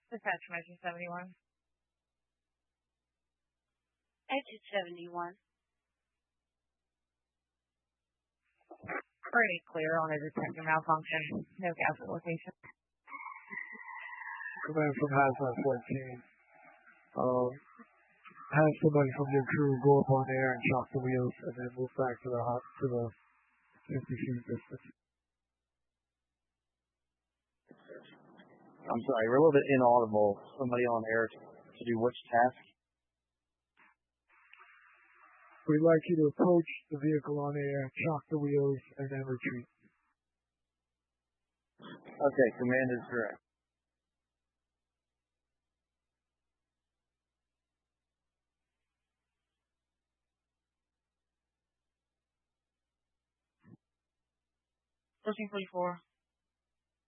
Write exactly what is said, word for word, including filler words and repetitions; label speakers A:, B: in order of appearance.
A: Dispatch Metro seventy-one.
B: Exit seventy-one.
A: Pretty clear on a detector malfunction. No gas at location.
C: Command from Hazmat fourteen. Um, have somebody from your crew go up on air and shock the wheels and then move back to the hot to the fifty feet distance.
D: I'm sorry, we're a little bit inaudible. Somebody on air to do which task?
C: We'd like you to approach the vehicle on air, shock the wheels, and then retreat.
D: Okay, command is correct.
A: thirteen forty-four.